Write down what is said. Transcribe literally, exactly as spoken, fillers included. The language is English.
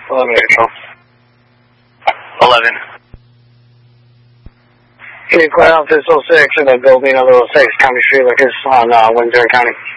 eleven Control. eleven. Can you clear out this oh six in the building of oh six County Street, like it's on uh, Windsor County?